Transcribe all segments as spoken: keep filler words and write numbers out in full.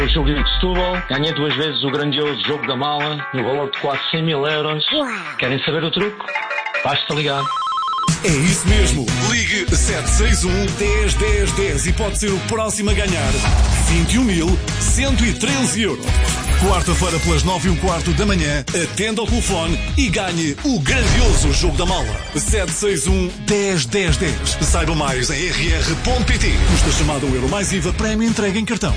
O jogo de Setúbal, ganhei duas vezes o grandioso jogo da mala, no valor de quase cem mil euros. Querem saber o truque? Basta ligar. É isso mesmo. Ligue sete seis um, dez, dez, dez e pode ser o próximo a ganhar vinte e um mil cento e treze euros. Quarta-feira pelas nove e um quarto da manhã, atenda ao telefone e ganhe o grandioso jogo da mala. sete seis um, dez, dez, dez. Saiba mais em r r ponto p t. Custa chamada um euro mais I V A, prémio entrega em cartão.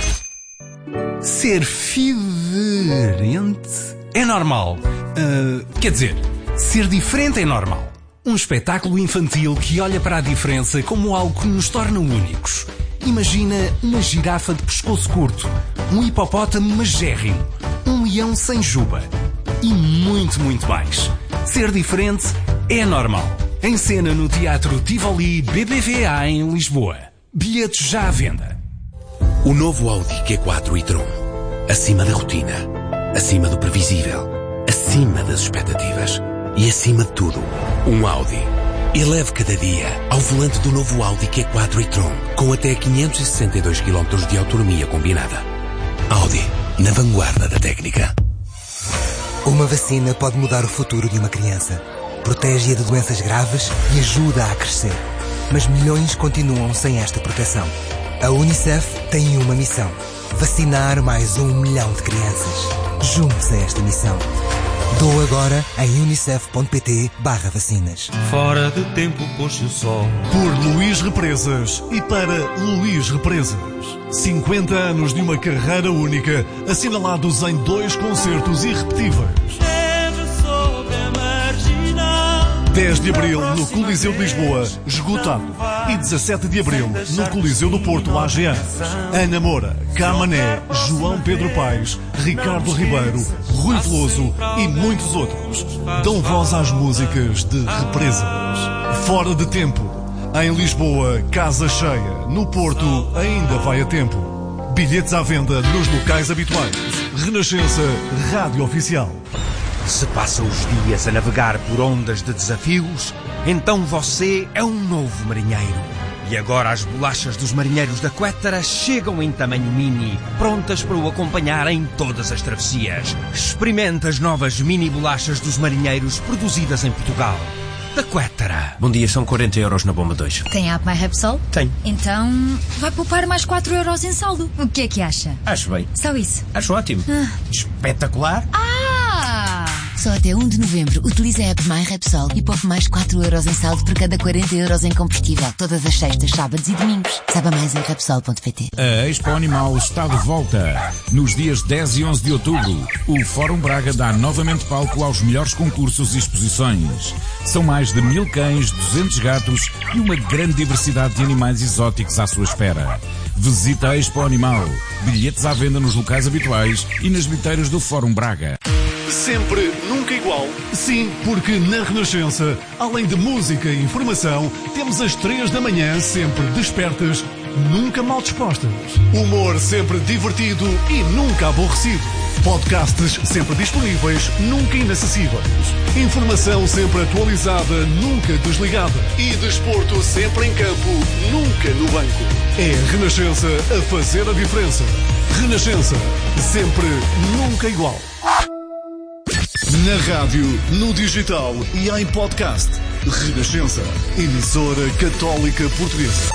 Ser diferente é normal. Uh, quer dizer, ser diferente é normal. Um espetáculo infantil que olha para a diferença como algo que nos torna únicos. Imagina uma girafa de pescoço curto, um hipopótamo magérrimo, um leão sem juba e muito, muito mais. Ser diferente é normal. Em cena no Teatro Tivoli B B V A em Lisboa. Bilhetes já à venda. O novo Audi Q quatro e-tron. Acima da rotina, acima do previsível, acima das expectativas e acima de tudo, um Audi. Eleve cada dia ao volante do novo Audi Q quatro e-tron com até quinhentos e sessenta e dois quilómetros de autonomia combinada. Audi, na vanguarda da técnica. Uma vacina pode mudar o futuro de uma criança. Protege-a de doenças graves e ajuda a crescer. Mas milhões continuam sem esta proteção. A Unicef tem uma missão: vacinar mais um milhão de crianças. Junte-se a esta missão. Doa agora em unicef.pt barra vacinas. Fora de tempo pôs-se o sol. Por Luís Represas e para Luís Represas. cinquenta anos de uma carreira única, assinalados em dois concertos irrepetíveis. dez de abril no Coliseu de Lisboa, esgotado. E dezessete de abril no Coliseu do Porto, A G A. Ana Moura, Camané, João Pedro Paes, Ricardo Ribeiro, Rui Veloso e muitos outros dão voz às músicas de Represas. Fora de tempo. Em Lisboa, casa cheia. No Porto, ainda vai a tempo. Bilhetes à venda nos locais habituais. Renascença Rádio Oficial. Se passa os dias a navegar por ondas de desafios, então você é um novo marinheiro. E agora as bolachas dos marinheiros da Quétara chegam em tamanho mini, prontas para o acompanhar em todas as travessias. Experimente as novas mini bolachas dos marinheiros produzidas em Portugal. Da Quétara. Bom dia, são quarenta euros na bomba dois. Tem a app My Repsol? Tem. Então vai poupar mais quatro euros em saldo. O que é que acha? Acho bem. Só isso? Acho ótimo. Ah. Espetacular. Ah! Só até um de novembro, utilize a app My Repsol e poupe mais quatro euros em saldo por cada quarenta euros em combustível. Todas as sextas, sábados e domingos. Saiba mais em repsol ponto pt. A Expo Animal está de volta. Nos dias dez e onze de outubro, o Fórum Braga dá novamente palco aos melhores concursos e exposições. São mais de mil cães, duzentos gatos e uma grande diversidade de animais exóticos à sua espera. Visita a Expo Animal. Bilhetes à venda nos locais habituais e nas bilheteiras do Fórum Braga. Sempre, nunca igual. Sim, porque na Renascença, além de música e informação, temos às três da manhã sempre despertas, nunca mal dispostas. Humor sempre divertido e nunca aborrecido. Podcasts sempre disponíveis, nunca inacessíveis. Informação sempre atualizada, nunca desligada. E desporto sempre em campo, nunca no banco. É a Renascença a fazer a diferença. Renascença, sempre, nunca igual. Na rádio, no digital e em podcast. Renascença, emissora católica portuguesa.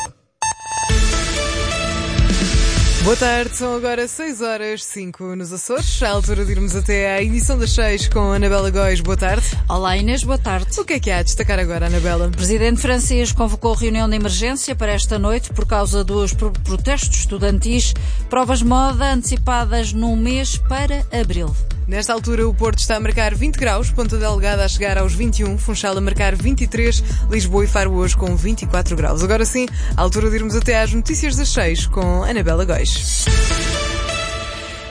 Boa tarde, são agora seis horas e cinco nos Açores. À altura de irmos até à edição das seis com a Anabela Góis. Boa tarde. Olá Inês, boa tarde. O que é que há a destacar agora, Anabela? O presidente francês convocou reunião de emergência para esta noite por causa dos protestos estudantis. Provas de moda antecipadas num mês para abril. Nesta altura, o Porto está a marcar vinte graus, Ponta Delgada a chegar aos vinte e um, Funchal a marcar vinte e três, Lisboa e Faro hoje com vinte e quatro graus. Agora sim, à altura de irmos até às notícias das seis com Anabela Góis.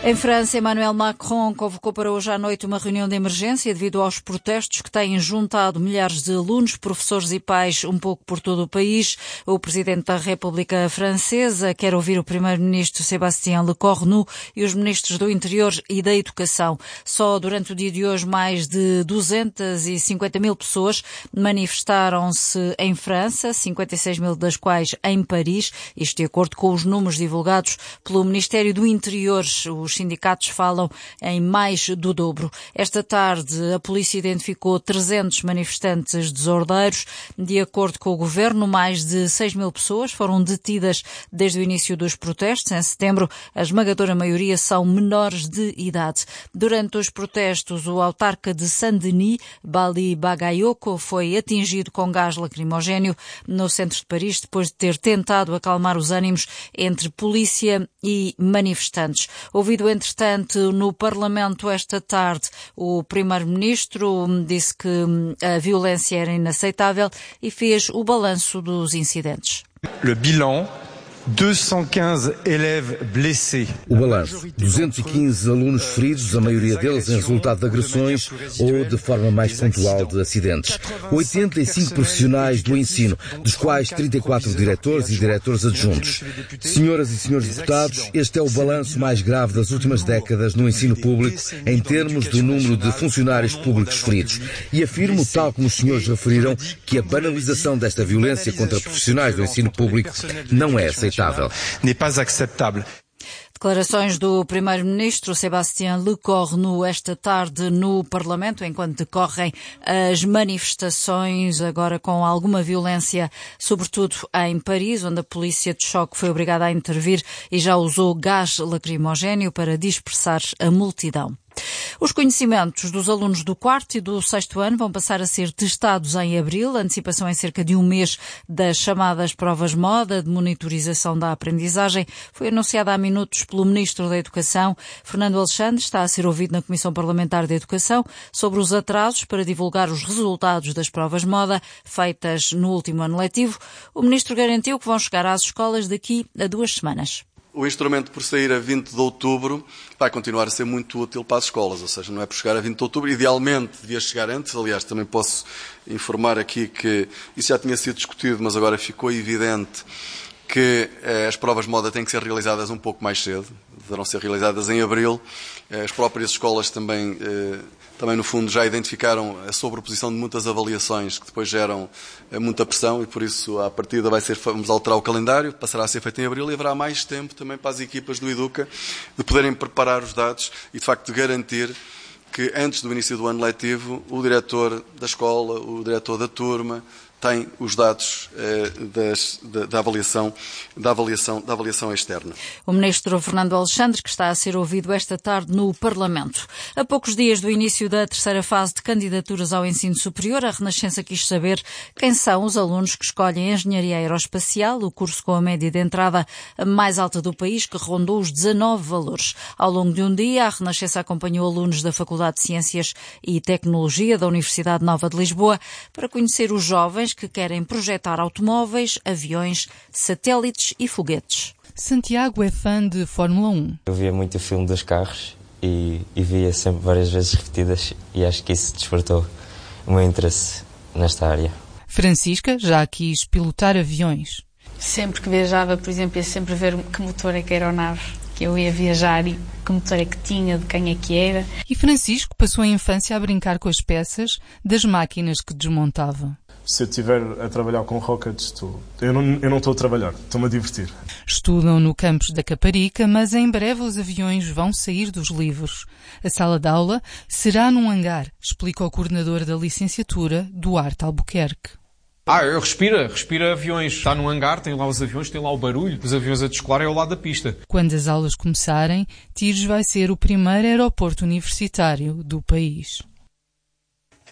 Em França, Emmanuel Macron convocou para hoje à noite uma reunião de emergência devido aos protestos que têm juntado milhares de alunos, professores e pais um pouco por todo o país. O presidente da República Francesa quer ouvir o primeiro-ministro Sébastien Lecornu e os ministros do Interior e da Educação. Só durante o dia de hoje mais de duzentas e cinquenta mil pessoas manifestaram-se em França, cinquenta e seis mil das quais em Paris, isto de acordo com os números divulgados pelo Ministério do Interior. Os sindicatos falam em mais do dobro. Esta tarde, a polícia identificou trezentos manifestantes desordeiros. De acordo com o governo, mais de seis mil pessoas foram detidas desde o início dos protestos. Em setembro, a esmagadora maioria são menores de idade. Durante os protestos, o autarca de Saint-Denis, Bali Bagayoko, foi atingido com gás lacrimogéneo no centro de Paris, depois de ter tentado acalmar os ânimos entre polícia e manifestantes. Ouvido, entretanto, no Parlamento esta tarde, o primeiro-ministro disse que a violência era inaceitável e fez o balanço dos incidentes. Le bilan. duzentos e quinze élèves blessés. O balanço: duzentos e quinze alunos feridos, a maioria deles em resultado de agressões ou de forma mais pontual de acidentes. oitenta e cinco profissionais do ensino, dos quais trinta e quatro diretores e diretores adjuntos. Senhoras e senhores deputados, este é o balanço mais grave das últimas décadas no ensino público em termos do número de funcionários públicos feridos. E afirmo, tal como os senhores referiram, que a banalização desta violência contra profissionais do ensino público não é aceitável. N'est pas acceptable. Declarações do primeiro-ministro Sébastien Lecornu esta tarde no Parlamento, enquanto decorrem as manifestações, agora com alguma violência, sobretudo em Paris, onde a polícia de choque foi obrigada a intervir e já usou gás lacrimogéneo para dispersar a multidão. Os conhecimentos dos alunos do quarto e do sexto ano vão passar a ser testados em abril, antecipação em cerca de um mês das chamadas provas moda de monitorização da aprendizagem. Foi anunciada há minutos pelo Ministro da Educação. Fernando Alexandre está a ser ouvido na Comissão Parlamentar de Educação sobre os atrasos para divulgar os resultados das provas moda feitas no último ano letivo. O Ministro garantiu que vão chegar às escolas daqui a duas semanas. O instrumento, por sair a vinte de outubro, vai continuar a ser muito útil para as escolas, ou seja, não é por chegar a vinte de outubro, idealmente devia chegar antes. Aliás, também posso informar aqui que isso já tinha sido discutido, mas agora ficou evidente que eh, as provas de moda têm que ser realizadas um pouco mais cedo, deverão ser realizadas em abril. As próprias escolas também, eh, também, no fundo, já identificaram a sobreposição de muitas avaliações que depois geram eh, muita pressão e, por isso, à partida vai ser, vamos alterar o calendário, passará a ser feito em abril e haverá mais tempo também para as equipas do Educa de poderem preparar os dados e, de facto, de garantir que, antes do início do ano letivo, o diretor da escola, o diretor da turma, tem os dados eh, das, da, da, avaliação, da, avaliação, da avaliação externa. O ministro Fernando Alexandre, que está a ser ouvido esta tarde no Parlamento. A poucos dias do início da terceira fase de candidaturas ao ensino superior, a Renascença quis saber quem são os alunos que escolhem Engenharia Aeroespacial, o curso com a média de entrada mais alta do país, que rondou os dezanove valores. Ao longo de um dia, a Renascença acompanhou alunos da Faculdade de Ciências e Tecnologia da Universidade Nova de Lisboa para conhecer os jovens que querem projetar automóveis, aviões, satélites e foguetes. Santiago é fã de Fórmula um. Eu via muito o filme dos carros e, e via sempre várias vezes repetidas e acho que isso despertou o meu interesse nesta área. Francisca já quis pilotar aviões. Sempre que viajava, por exemplo, ia sempre ver que motor é que a aeronave que eu ia viajar e que motor é que tinha, de quem é que era. E Francisco passou a infância a brincar com as peças das máquinas que desmontava. Se eu estiver a trabalhar com rockets, estou... eu não eu não estou a trabalhar, estou-me a divertir. Estudam no campus da Caparica, mas em breve os aviões vão sair dos livros. A sala de aula será num hangar, explica o coordenador da licenciatura, Duarte Albuquerque. Ah, eu respira, respira aviões. Está num hangar, tem lá os aviões, tem lá o barulho. Os aviões a descolar é ao lado da pista. Quando as aulas começarem, Tires vai ser o primeiro aeroporto universitário do país.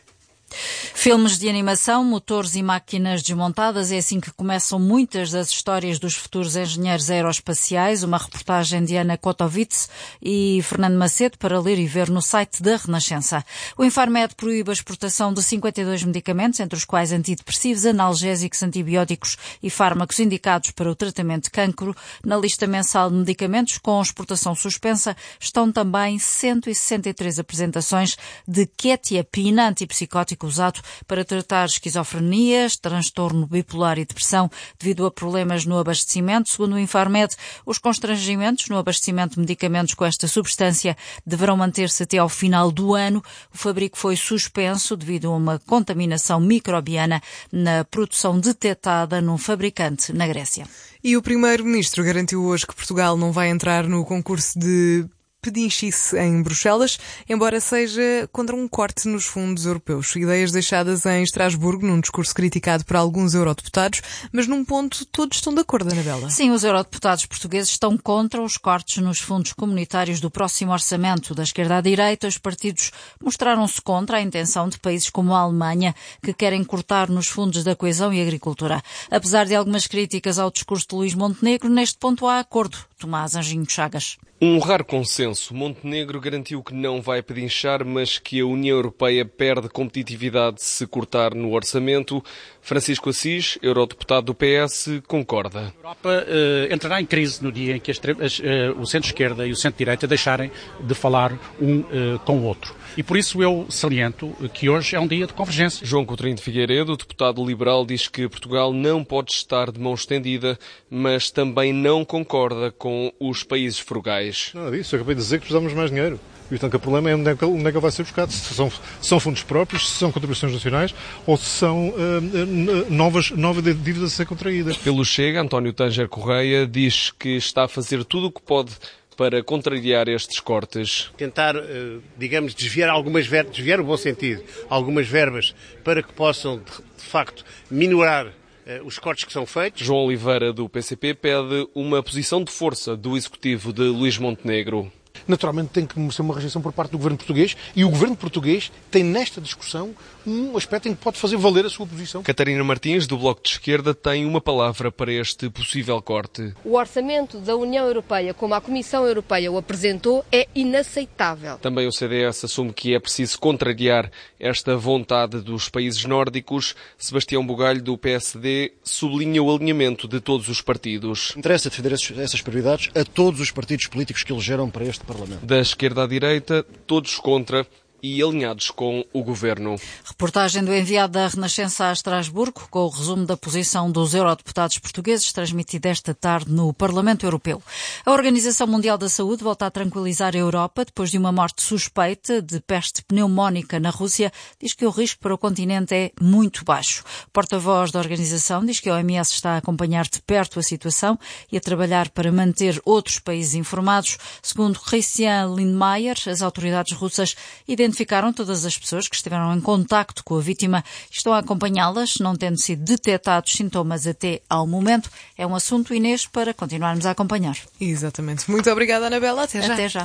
Filmes de animação, motores e máquinas desmontadas, é assim que começam muitas das histórias dos futuros engenheiros aeroespaciais. Uma reportagem de Ana Kotovitz e Fernando Macedo para ler e ver no site da Renascença. O Infarmed proíbe a exportação de cinquenta e dois medicamentos, entre os quais antidepressivos, analgésicos, antibióticos e fármacos indicados para o tratamento de cancro. Na lista mensal de medicamentos com exportação suspensa estão também cento e sessenta e três apresentações de quetiapina, antipsicótico usado para tratar esquizofrenias, transtorno bipolar e depressão devido a problemas no abastecimento. Segundo o Infarmed, os constrangimentos no abastecimento de medicamentos com esta substância deverão manter-se até ao final do ano. O fabrico foi suspenso devido a uma contaminação microbiana na produção detetada num fabricante na Grécia. E o primeiro-ministro garantiu hoje que Portugal não vai entrar no concurso de pedinchice em Bruxelas, embora seja contra um corte nos fundos europeus. Ideias deixadas em Estrasburgo num discurso criticado por alguns eurodeputados, mas num ponto todos estão de acordo, Anabela. Sim, os eurodeputados portugueses estão contra os cortes nos fundos comunitários do próximo orçamento. Da esquerda à direita, os partidos mostraram-se contra a intenção de países como a Alemanha, que querem cortar nos fundos da coesão e agricultura. Apesar de algumas críticas ao discurso de Luís Montenegro, neste ponto há acordo. Tomás Anjinho Chagas. Um raro consenso. Montenegro garantiu que não vai pedinchar, mas que a União Europeia perde competitividade se cortar no orçamento. Francisco Assis, eurodeputado do P S, concorda. A Europa uh, entrará em crise no dia em que as, as, uh, o centro-esquerda e o centro-direita deixarem de falar um uh, com o outro. E por isso eu saliento que hoje é um dia de convergência. João Coutinho de Figueiredo, deputado liberal, diz que Portugal não pode estar de mão estendida, mas também não concorda com os países frugais. Nada disso, eu acabei de dizer que precisamos de mais dinheiro. E portanto o problema é onde é que, onde é que ele vai ser buscado, se são, se são fundos próprios, se são contribuições nacionais ou se são uh, uh, novas, novas dívidas a ser contraídas. Pelo Chega, António Tanger Correia diz que está a fazer tudo o que pode para contrariar estes cortes. Tentar, digamos, desviar algumas verbas, desviar o bom sentido, algumas verbas para que possam, de facto, minorar os cortes que são feitos. João Oliveira, do P C P, pede uma posição de força do executivo de Luís Montenegro. Naturalmente tem que ser uma rejeição por parte do governo português e o governo português tem nesta discussão um aspecto em que pode fazer valer a sua posição. Catarina Martins, do Bloco de Esquerda, tem uma palavra para este possível corte. O orçamento da União Europeia, como a Comissão Europeia o apresentou, é inaceitável. Também o C D S assume que é preciso contrariar esta vontade dos países nórdicos. Sebastião Bugalho, do P S D, sublinha o alinhamento de todos os partidos. Interessa defender essas prioridades a todos os partidos políticos que elegeram para este Parlamento. Da esquerda à direita, todos contra e alinhados com o governo. Reportagem do enviado da Renascença a Estrasburgo, com o resumo da posição dos eurodeputados portugueses, transmitida esta tarde no Parlamento Europeu. A Organização Mundial da Saúde volta a tranquilizar a Europa depois de uma morte suspeita de peste pneumónica na Rússia. Diz que o risco para o continente é muito baixo. O porta-voz da organização diz que a O M S está a acompanhar de perto a situação e a trabalhar para manter outros países informados. Segundo Christian Lindmeier, as autoridades russas identificaram Identificaram todas as pessoas que estiveram em contacto com a vítima e estão a acompanhá-las, não tendo sido detectados sintomas até ao momento. É um assunto, Inês, para continuarmos a acompanhar. Exatamente. Muito obrigada, Anabela. Até já. Até já.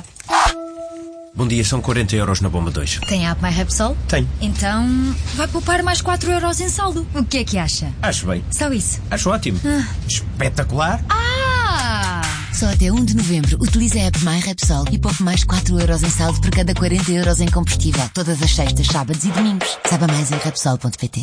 Bom dia, são quarenta euros na bomba dois. Tem a app My Repsol? Tem. Então vai poupar mais quatro euros em saldo. O que é que acha? Acho bem. Só isso? Acho ótimo. Ah. Espetacular. Ah! Só até um de novembro, utilize a app My Repsol e poupe mais quatro euros em saldo por cada quarenta euros em combustível. Todas as sextas, sábados e domingos. Saiba mais em repsol ponto pt.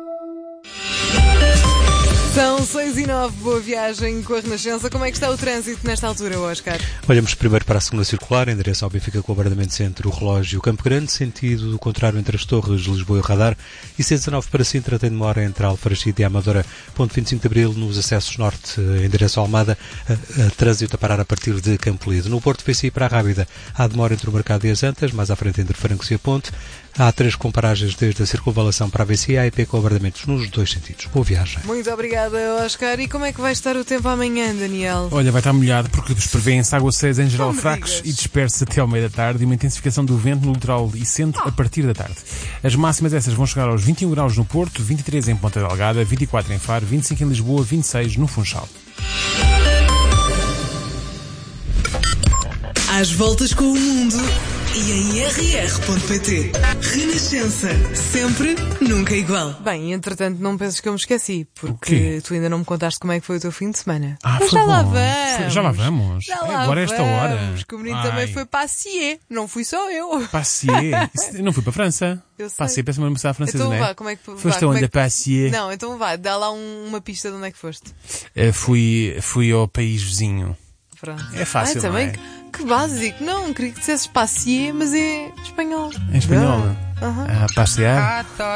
São seis e nove, boa viagem com a Renascença. Como é que está o trânsito nesta altura, Oscar? Olhamos primeiro para a segunda circular, em direção ao Benfica com o abrandamento entre o Relógio e o Campo Grande, sentido contrário entre as Torres, Lisboa e o Radar, e C dezanove para Sintra tem demora entre Alfragide e Amadora. Ponto vinte e cinco de Abril, nos acessos norte em direção ao Almada, a, a trânsito a parar a partir de Campo Lido. No Porto P C I para a Rábida, há demora entre o Mercado e as Antas, mais à frente entre Francos e a Ponte. Há três comparagens desde a circunvalação para a V C I A e P com abrandamentos nos dois sentidos. Boa viagem. Muito obrigada, Oscar. E como é que vai estar o tempo amanhã, Daniel? Olha, vai estar molhado porque prevêem-se aguaceiros em geral Como fracos digas? e dispersos até ao meio da tarde e uma intensificação do vento no litoral e centro a partir da tarde. As máximas essas vão chegar aos vinte e um graus no Porto, vinte e três em Ponta Delgada, vinte e quatro em Faro, vinte e cinco em Lisboa, vinte e seis no Funchal. Às voltas com o mundo. e em r r ponto p t. Renascença. Sempre, nunca igual. Bem, entretanto, não penses que eu me esqueci, porque tu ainda não me contaste como é que foi o teu fim de semana. Ah, Mas foi já bom. lá vamos. Já lá vamos. Já lá Agora é esta hora. vamos, que o menino também foi passear, não fui só eu. Passear? Isso- Não fui para a França. Eu sei. Passear, parece uma universidade francesa, Então não é? vá, como é que Foste vá, como onde é a que- passear? Não, então vá, dá lá um- uma pista de onde é que foste. Eh, fui, fui ao país vizinho. Pronto. É fácil, Ai, também, não é? que, que básico. Não, queria que dissesses passear, mas é espanhol. Em espanhol. Aham. A passear.